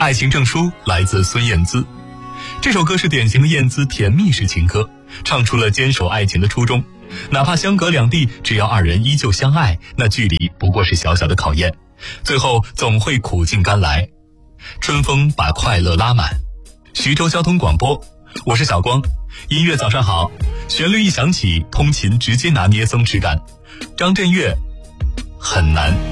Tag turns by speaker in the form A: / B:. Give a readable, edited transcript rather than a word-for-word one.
A: 爱情证书来自孙燕姿。这首歌是典型的燕姿甜蜜式情歌，唱出了坚守爱情的初衷。哪怕相隔两地，只要二人依旧相爱，那距离不过是小小的考验，最后总会苦尽甘来。春风把快乐拉满。徐州交通广播，我是小光。音乐早上好，旋律一响起，通勤直接拿捏松弛感。张震岳，很难。